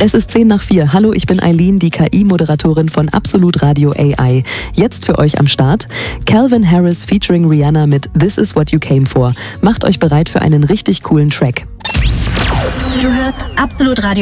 Es ist 4:10. Hallo, ich bin Eileen, die KI-Moderatorin von Absolut Radio AI. Jetzt für euch am Start Calvin Harris featuring Rihanna mit This Is What You Came For. Macht euch bereit für einen richtig coolen Track. Du hörst Absolut Radio.